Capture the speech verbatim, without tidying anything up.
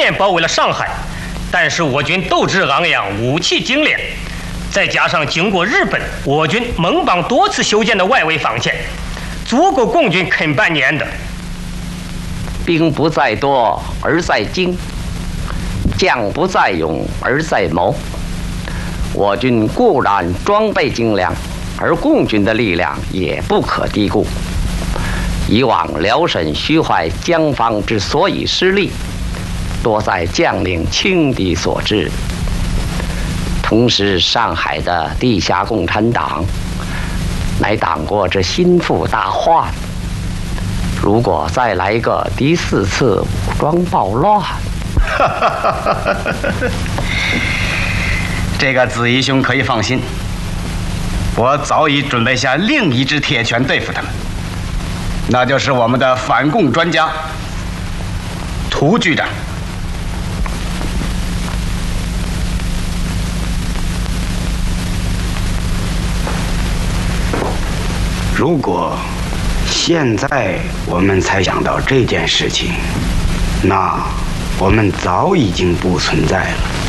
面包围了上海，但是我军斗志昂扬，武器精炼，再加上经过日本、我军盟邦多次修建的外围防线，足够共军啃半年的。 兵不在多而在精，将不在勇而在谋。我军固然装备精良，而共军的力量也不可低估。以往辽沈徐淮江方之所以失利，多在将领轻敌所致。同时，上海的地下共产党乃党国之心腹大患。如果再来个第四次武装暴乱， 这个子怡兄可以放心，我早已准备下另一支铁拳对付他们，那就是我们的反共专家涂局长。 如果现在我们才想到这件事情，那我们早已经不存在了。